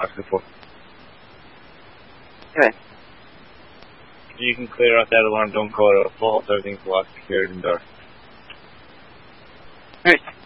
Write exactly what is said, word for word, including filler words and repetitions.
asking for. Okay. You can clear out that alarm, don't call it a fault, everything's locked, secured, and dark. Alright.